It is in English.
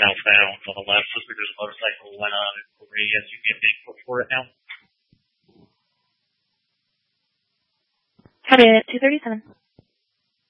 southbound on the left. Looks like there's a motorcycle went on it already. Yes, you can get big for it now. Copy it, 237.